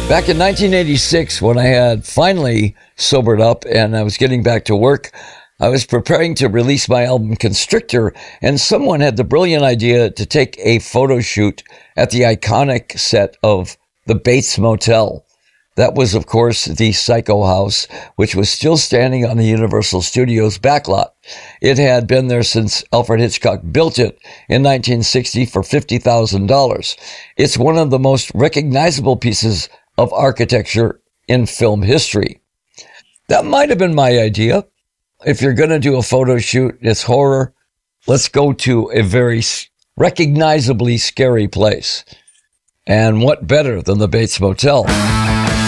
Back in 1986, when I had finally sobered up and I was getting back to work, I was preparing to release my album Constrictor, and someone had the brilliant idea to take a photo shoot at the iconic set of the Bates Motel. That was, of course, the Psycho House, which was still standing on the Universal Studios backlot. It had been there since Alfred Hitchcock built it in 1960 for $50,000. It's one of the most recognizable pieces of architecture in film history. That might have been my idea. If you're going to do a photo shoot, it's horror, let's go to a very recognizably scary place. And what better than the Bates Motel?